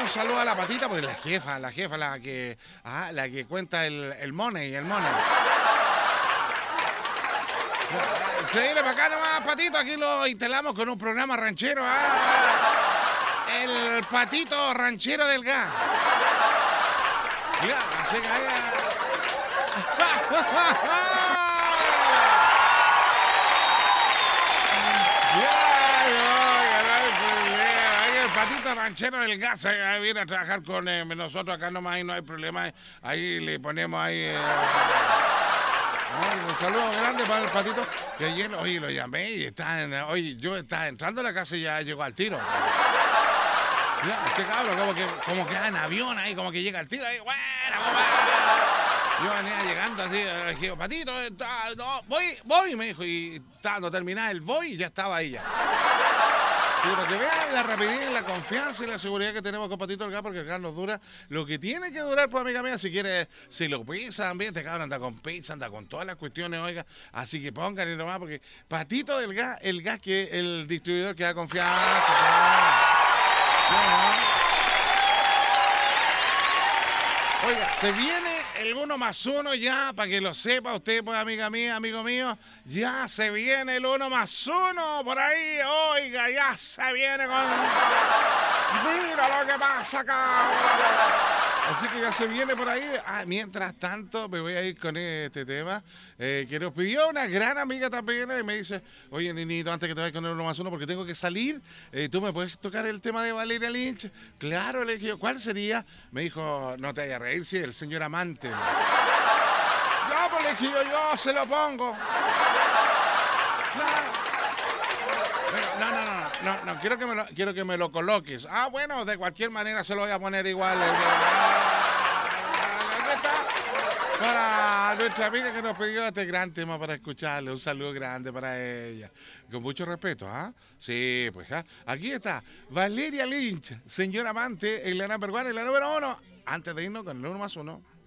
un saludo a la Patita, porque la jefa, la que cuenta el money, el money. Se viene para acá nomás, Patito, aquí lo instalamos con un programa ranchero, el Patito Ranchero del Gas. Mira, así que el Patito Ranchero del Gas viene a trabajar con nosotros acá nomás y no hay problema. Ahí le ponemos ahí... un saludo grande para el Patito, que ayer, oye, lo llamé y yo estaba entrando a la casa y ya llegó al tiro. Ya, este cabrón como que va en avión ahí, como que llega al tiro ahí, bueno, yo venía llegando así, le dije, Patito, no, voy, me dijo, y cuando terminaba el voy, ya estaba ahí ya. Y para que vean la rapidez, la confianza y la seguridad que tenemos con Patito del Gas, porque el gas nos dura lo que tiene que durar, pues amiga mía, si quiere, si lo pizza también, este cabrón anda con pizza, anda con todas las cuestiones, oiga, así que pónganle nomás, porque Patito del Gas, el gas que el distribuidor que da confianza. Oiga, se viene el 1+1 ya, para que lo sepa usted, pues, amiga mía, amigo mío, ya se viene el 1+1 por ahí, oiga, ya se viene con... Mira lo que pasa acá. Así que ya se viene por ahí. Mientras tanto, me voy a ir con este tema que nos pidió una gran amiga también y me dice, oye, Ninito, antes que te vayas con el 1+1 porque tengo que salir, ¿tú me puedes tocar el tema de Valeria Lynch? Claro, le dije, ¿cuál sería? Me dijo, no te vayas a reír, sí, el señor amante. Ya, pues le dije yo se lo pongo. Claro. No, quiero que me lo coloques. Bueno, de cualquier manera se lo voy a poner igual. Para nuestra amiga que nos pidió este gran tema para escucharle. Un saludo grande para ella. Con mucho respeto, ¿ah? Sí, pues, aquí está Valeria Lynch, señora amante, en la number one, en la número 1. Antes de irnos con el 1+1.